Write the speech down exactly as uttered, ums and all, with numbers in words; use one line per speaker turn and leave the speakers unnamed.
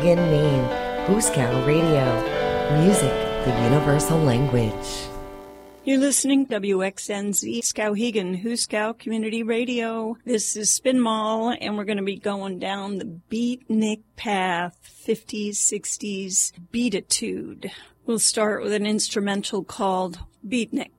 Skowhegan, Maine. Huskow Radio. Music, the universal language.
You're listening to W X N Z Skowhegan, Huskow Community Radio. This is Spin Mall, and we're going to be going down the beatnik path, fifties, sixties, beatitude. We'll start with an instrumental called Beatnik.